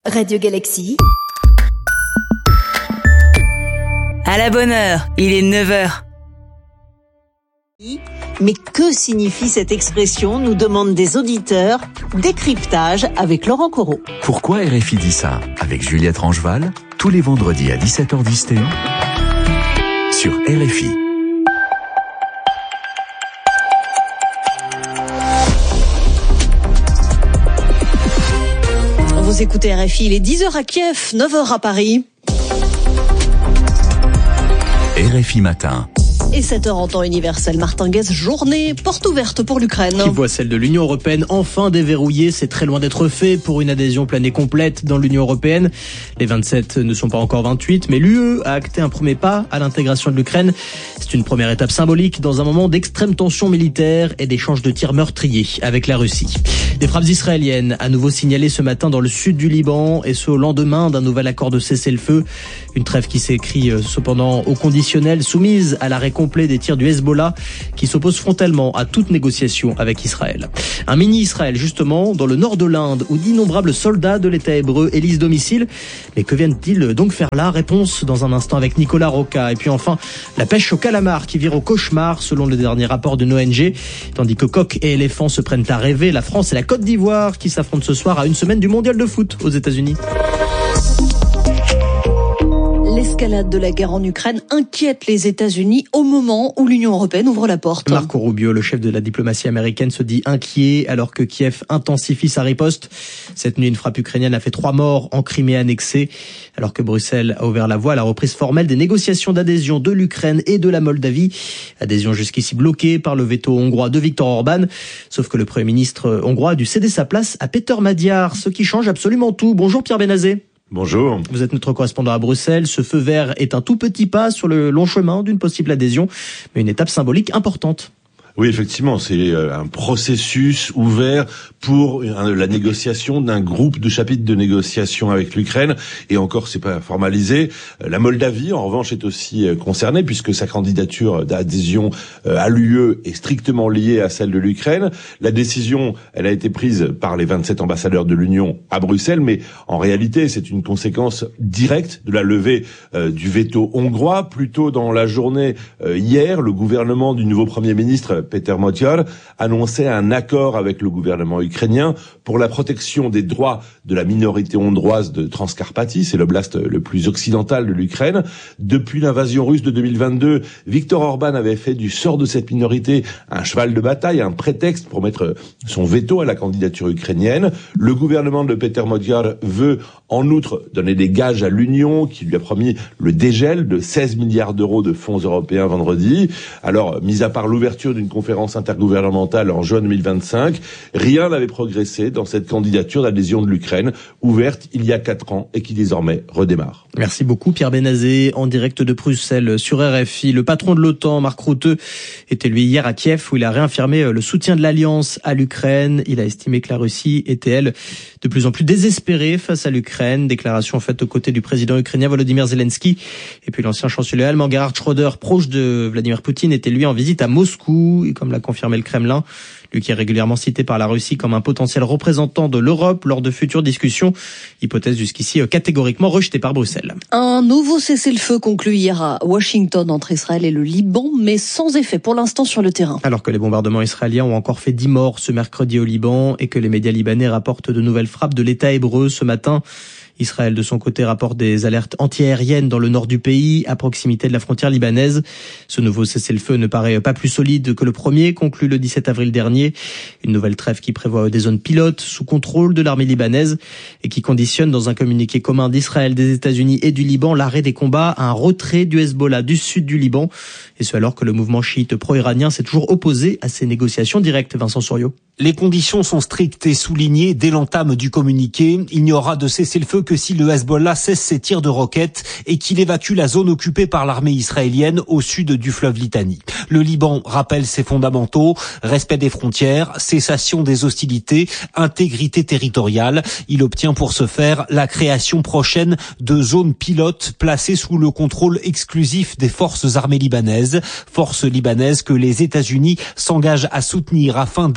Radio Galaxy. À la bonne heure, il est 9h. Mais que signifie cette expression, nous demandent des auditeurs. Décryptage avec Laurent Corot. Pourquoi RFI dit ça? Avec Juliette Rangeval, tous les vendredis à 17h10 sur RFI. Vous écoutez RFI, il est 10h à Kiev, 9h à Paris. RFI Matin. Et 7h en temps universel. Martin Guez, journée porte ouverte pour l'Ukraine. Qui voit celle de l'Union européenne enfin déverrouillée. C'est très loin d'être fait pour une adhésion pleine et complète dans l'Union européenne. Les 27 ne sont pas encore 28, mais l'UE a acté un premier pas à l'intégration de l'Ukraine. C'est une première étape symbolique dans un moment d'extrême tension militaire et d'échanges de tirs meurtriers avec la Russie. Des frappes israéliennes à nouveau signalées ce matin dans le sud du Liban, et ce au lendemain d'un nouvel accord de cessez-le-feu. Une trêve qui s'écrit cependant au conditionnel, soumise à l'arrêt complet des tirs du Hezbollah, qui s'oppose frontalement à toute négociation avec Israël. Un mini-Israël justement dans le nord de l'Inde, où d'innombrables soldats de l'État hébreu élisent domicile. Mais que viennent-ils donc faire là? Réponse dans un instant avec Nicolas Roca. Et puis enfin, la pêche au calamar qui vire au cauchemar selon le dernier rapport d'une ONG. Tandis que coqs et éléphants se prennent à rêver, la France et la Côte d'Ivoire qui s'affrontent ce soir à une semaine du mondial de foot aux États-Unis. L'escalade de la guerre en Ukraine inquiète les États-Unis au moment où l'Union européenne ouvre la porte. Marco Rubio, le chef de la diplomatie américaine, se dit inquiet alors que Kiev intensifie sa riposte. Cette nuit, une frappe ukrainienne a fait 3 morts en Crimée annexée, alors que Bruxelles a ouvert la voie à la reprise formelle des négociations d'adhésion de l'Ukraine et de la Moldavie. Adhésion jusqu'ici bloquée par le veto hongrois de Viktor Orban. Sauf que le Premier ministre hongrois a dû céder sa place à Péter Magyar, ce qui change absolument tout. Bonjour Pierre Benazé. Bonjour. Vous êtes notre correspondant à Bruxelles. Ce feu vert est un tout petit pas sur le long chemin d'une possible adhésion, mais une étape symbolique importante. Oui, effectivement, c'est un processus ouvert pour la négociation d'un groupe de chapitres de négociation avec l'Ukraine. Et encore, c'est pas formalisé. La Moldavie, en revanche, est aussi concernée puisque sa candidature d'adhésion à l'UE est strictement liée à celle de l'Ukraine. La décision, elle a été prise par les 27 ambassadeurs de l'Union à Bruxelles, mais en réalité, c'est une conséquence directe de la levée du veto hongrois. Plus tôt dans la journée, hier, le gouvernement du nouveau Premier ministre Péter Magyar annonçait un accord avec le gouvernement ukrainien pour la protection des droits de la minorité hongroise de Transcarpathie, c'est l'oblast le plus occidental de l'Ukraine. Depuis l'invasion russe de 2022, Viktor Orban avait fait du sort de cette minorité un cheval de bataille, un prétexte pour mettre son veto à la candidature ukrainienne. Le gouvernement de Péter Magyar veut en outre donner des gages à l'Union qui lui a promis le dégel de 16 milliards d'euros de fonds européens vendredi. Alors, mis à part l'ouverture d'une conférence intergouvernementale en juin 2025, rien n'avait progressé dans cette candidature d'adhésion de l'Ukraine, ouverte il y a 4 ans et qui désormais redémarre. Merci beaucoup Pierre Benazé, en direct de Bruxelles sur RFI. Le patron de l'OTAN, Mark Rutte, était lui hier à Kiev où il a réaffirmé le soutien de l'Alliance à l'Ukraine. Il a estimé que la Russie était, elle, de plus en plus désespérée face à l'Ukraine. Déclaration faite aux côtés du président ukrainien Volodymyr Zelensky. Et puis l'ancien chancelier allemand Gerhard Schröder, proche de Vladimir Poutine, était lui en visite à Moscou. Et comme l'a confirmé le Kremlin, lui qui est régulièrement cité par la Russie comme un potentiel représentant de l'Europe lors de futures discussions, hypothèse jusqu'ici catégoriquement rejetée par Bruxelles. Un nouveau cessez-le-feu conclu hier à Washington entre Israël et le Liban, mais sans effet pour l'instant sur le terrain. Alors que les bombardements israéliens ont encore fait 10 morts ce mercredi au Liban et que les médias libanais rapportent de nouvelles frappes de l'État hébreu ce matin, Israël, de son côté, rapporte des alertes antiaériennes dans le nord du pays, à proximité de la frontière libanaise. Ce nouveau cessez-le-feu ne paraît pas plus solide que le premier, conclu le 17 avril dernier. Une nouvelle trêve qui prévoit des zones pilotes sous contrôle de l'armée libanaise et qui conditionne dans un communiqué commun d'Israël, des États-Unis et du Liban l'arrêt des combats à un retrait du Hezbollah du sud du Liban. Et ce alors que le mouvement chiite pro-iranien s'est toujours opposé à ces négociations directes. Vincent Souriau. Les conditions sont strictes et soulignées dès l'entame du communiqué. Il n'y aura de cessez-le-feu que si le Hezbollah cesse ses tirs de roquettes et qu'il évacue la zone occupée par l'armée israélienne au sud du fleuve Litani. Le Liban rappelle ses fondamentaux, respect des frontières, cessation des hostilités, intégrité territoriale. Il obtient pour ce faire la création prochaine de zones pilotes placées sous le contrôle exclusif des forces armées libanaises. Forces libanaises que les États-Unis s'engagent à soutenir afin d'améliorer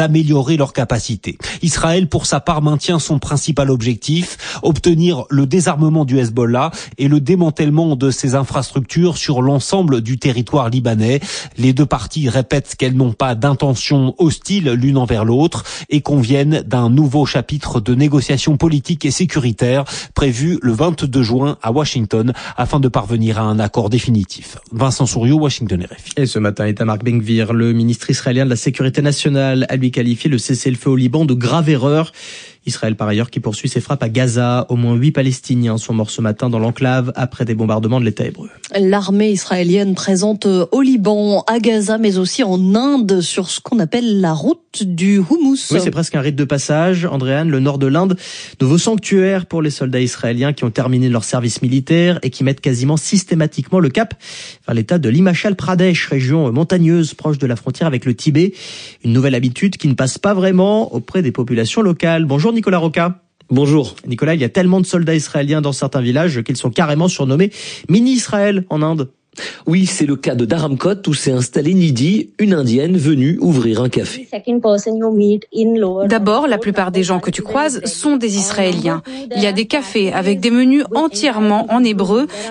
d'améliorer leurs capacités. Israël, pour sa part, maintient son principal objectif, obtenir le désarmement du Hezbollah et le démantèlement de ses infrastructures sur l'ensemble du territoire libanais. Les deux parties répètent qu'elles n'ont pas d'intention hostile l'une envers l'autre et conviennent d'un nouveau chapitre de négociations politiques et sécuritaires prévu le 22 juin à Washington afin de parvenir à un accord définitif. Vincent Souriau, Washington RFI. Et ce matin, Itamar Ben-Gvir, le ministre israélien de la Sécurité nationale, a lui qualifié le cessez-le-feu au Liban de grave erreur. Israël, par ailleurs, qui poursuit ses frappes à Gaza. Au moins 8 Palestiniens sont morts ce matin dans l'enclave après des bombardements de l'État hébreu. L'armée israélienne présente au Liban, à Gaza, mais aussi en Inde, sur ce qu'on appelle la route du houmous. Oui, c'est presque un rite de passage. Andréane, le nord de l'Inde, nouveau sanctuaire pour les soldats israéliens qui ont terminé leur service militaire et qui mettent quasiment systématiquement le cap vers l'état de l'Himachal Pradesh, région montagneuse proche de la frontière avec le Tibet. Une nouvelle habitude qui ne passe pas vraiment auprès des populations locales. Bonjour Nicolas Roca. Bonjour. Nicolas, il y a tellement de soldats israéliens dans certains villages qu'ils sont carrément surnommés mini-Israël en Inde. Oui, c'est le cas de Dharamkot où s'est installée Nidhi, une indienne venue ouvrir un café. D'abord, la plupart des gens que tu croises sont des Israéliens. Il y a des cafés avec des menus entièrement en hébreu